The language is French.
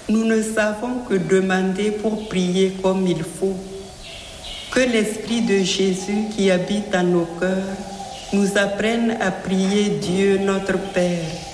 nous ne savons que demander pour prier comme il faut. Que l'Esprit de Jésus qui habite en nos cœurs nous apprenne à prier Dieu notre Père